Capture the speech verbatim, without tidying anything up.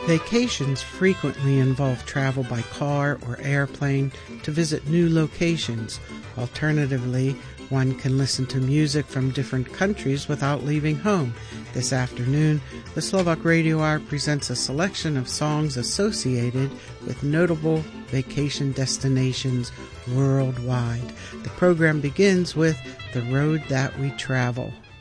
Vacations frequently involve travel by car or airplane to visit new locations. Alternatively, one can listen to music from different countries without leaving home. This afternoon, the Slovak Radio Hour presents a selection of songs associated with notable vacation destinations worldwide. The program begins with The Road That We Travel.